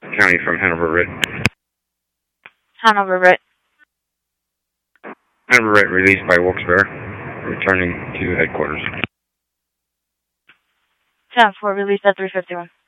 County from Hanover Rit. Hanover Rit. Hanover Rit released by Wilkes-Barre, returning to headquarters. 10-4, released at 351.